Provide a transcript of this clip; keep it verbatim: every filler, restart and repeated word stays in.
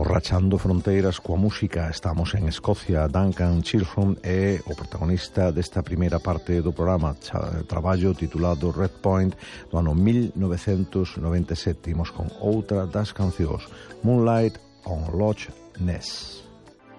Estamos rachando fronteiras coa música. Estamos en Escocia. Duncan Chilham é o protagonista desta primeira parte do programa, traballo titulado Red Point do ano mil novecentos noventa e sete. Imos con outra das cancións, Moonlight on Loch Ness.